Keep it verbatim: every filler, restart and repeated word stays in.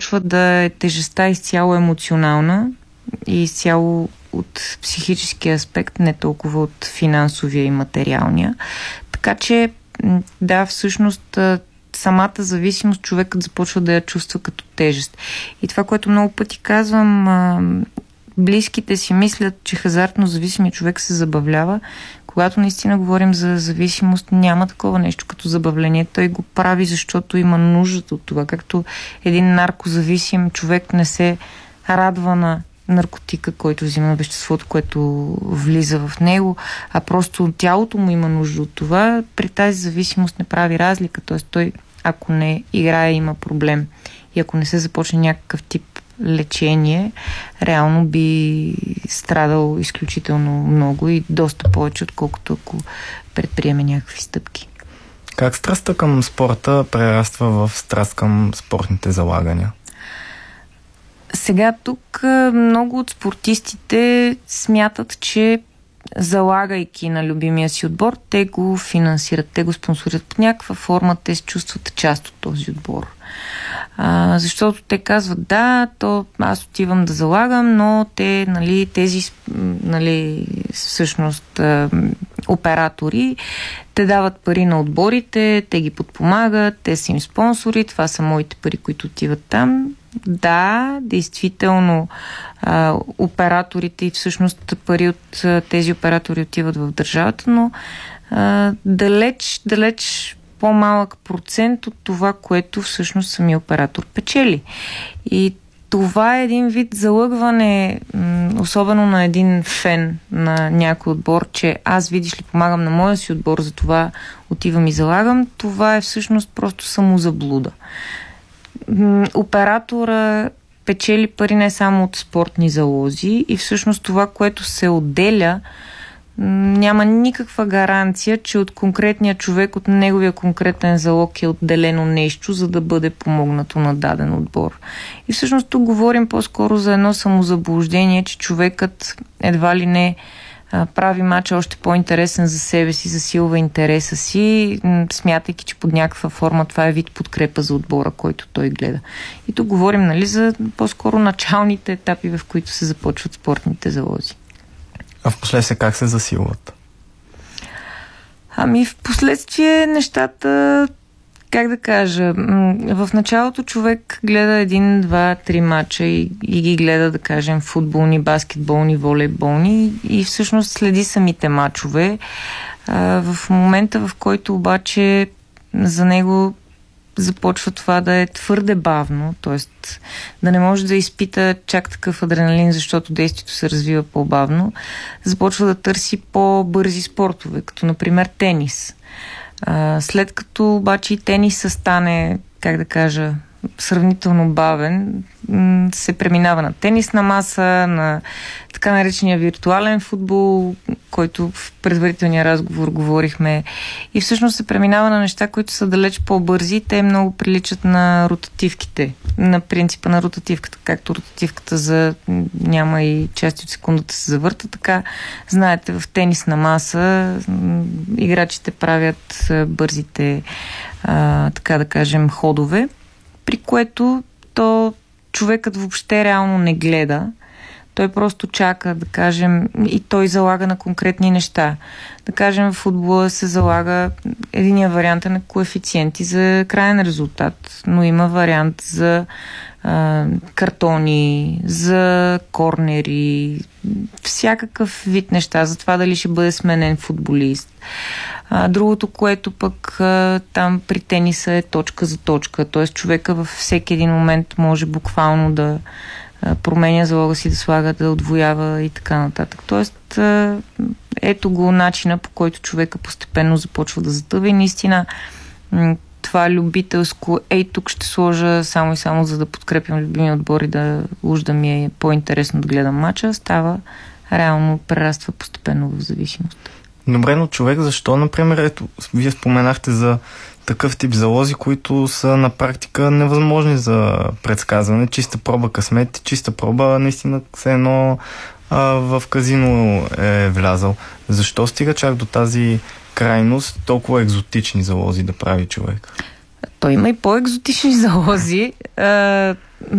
започва да е тежестта изцяло емоционална и изцяло от психическия аспект, не толкова от финансовия и материалния. Така че, да, всъщност самата зависимост човекът започва да я чувства като тежест. И това, което много пъти казвам, близките си мислят, че хазартно зависимия човек се забавлява. Когато наистина говорим за зависимост, няма такова нещо като забавление. Той го прави, защото има нужда от това. Както един наркозависим човек не се радва на наркотика, който взима, веществото, което влиза в него, а просто тялото му има нужда от това. При тази зависимост не прави разлика. Т.е. той, ако не играе, има проблем. И ако не се започне някакъв тип лечение, реално би страдал изключително много и доста повече, отколкото ако предприеме някакви стъпки. Как страстта към спорта прераства в страст към спортните залагания? Сега тук много от спортистите смятат, че залагайки на любимия си отбор, те го финансират, те го спонсорират по някаква форма, те се чувстват част от този отбор. А, защото те казват, да, то аз отивам да залагам, но те, нали, тези, нали, всъщност а, оператори, те дават пари на отборите, те ги подпомагат, те са им спонсори, това са моите пари, които отиват там. Да, действително а, операторите и всъщност пари от а, тези оператори отиват в държавата, но а, далеч, далеч по-малък процент от това, което всъщност самия оператор печели. И това е един вид залъгване, особено на един фен на някой отбор, че аз, видиш ли, помагам на моя си отбор, за това отивам и залагам. Това е всъщност просто самозаблуда. Оператора печели пари не само от спортни залози и всъщност това, което се отделя, няма никаква гаранция, че от конкретния човек, от неговия конкретен залог е отделено нещо, за да бъде помогнато на даден отбор. И всъщност тук говорим по-скоро за едно самозаблуждение, че човекът едва ли не прави мача още по-интересен за себе си, засилва интереса си, смятайки, че под някаква форма това е вид подкрепа за отбора, който той гледа. И тук говорим, нали, за по-скоро началните етапи, в които се започват спортните залози. А в последствие как се засилват? Ами в последствие нещата, как да кажа, в началото човек гледа един, два, три мача и, и ги гледа, да кажем, футболни, баскетболни, волейболни и всъщност следи самите мачове. А, в момента, в който обаче за него започва това да е твърде бавно, т.е. да не може да изпита чак такъв адреналин, защото действието се развива по-бавно, започва да търси по-бързи спортове, като например тенис. А, след като обаче и тенисът стане, как да кажа, сравнително бавен, се преминава на тенисна маса, на така наречения виртуален футбол, който в предварителния разговор говорихме. И всъщност се преминава на неща, които са далеч по-бързи. Те много приличат на ротативките, на принципа на ротативката. Както ротативката за няма и части от секундата се завърта, така знаете, в тенисна маса играчите правят бързите, а, така да кажем, ходове, при което то човекът въобще реално не гледа. Той просто чака, да кажем, и той залага на конкретни неща. Да кажем, в футбола се залага единия вариант е на коефициенти за крайен резултат, но има вариант за а, картони, за корнери, всякакъв вид неща, за това дали ще бъде сменен футболист. А, другото, което пък а, там при тениса е точка за точка, т.е. човека във всеки един момент може буквално да а, променя залога си, да слага, да отвоява и така нататък. Тоест, а, ето го начина, по който човека постепенно започва да затъва и наистина м- това любителско, ей тук ще сложа само и само за да подкрепям любимия отбор и да уж да ми е по-интересно да гледам мача, става реално, прераства постепенно в зависимост. Добре, но човек, защо, например, ето, вие споменахте за такъв тип залози, които са на практика невъзможни за предсказване, чиста проба късмет, чиста проба наистина все едно а, в казино е влязал. Защо стига чак до тази крайност толкова екзотични залози да прави човек? Той има и по-екзотични залози.